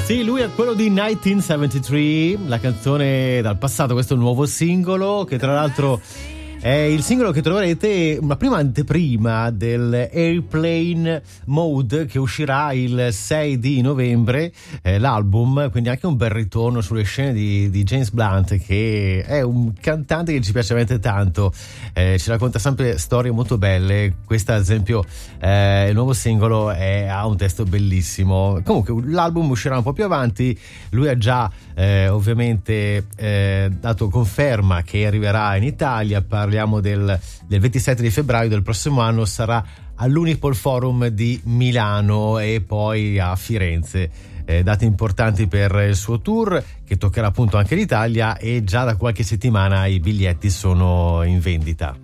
Sì, lui è quello di 1973, la canzone dal passato. Questo è un nuovo singolo che tra l'altro è il singolo che troverete una prima anteprima del Airplane Mode che uscirà il 6 di novembre, l'album, quindi anche un bel ritorno sulle scene di James Blunt, che è un cantante che ci piace veramente tanto, ci racconta sempre storie molto belle. Questa ad esempio, il nuovo singolo ha un testo bellissimo. Comunque l'album uscirà un po' più avanti, lui ha già ovviamente dato conferma che arriverà in Italia. Parliamo del 27 di febbraio del prossimo anno, sarà all'Unipol Forum di Milano e poi a Firenze. Date importanti per il suo tour che toccherà appunto anche l'Italia, e già da qualche settimana i biglietti sono in vendita.